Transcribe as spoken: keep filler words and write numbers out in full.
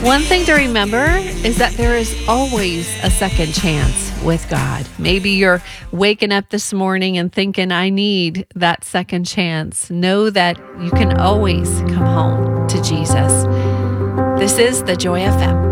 One thing to remember is that there is always a second chance with God. Maybe you're waking up this morning and thinking, I need that second chance. Know that you can always come home to Jesus. This is the Joy F M.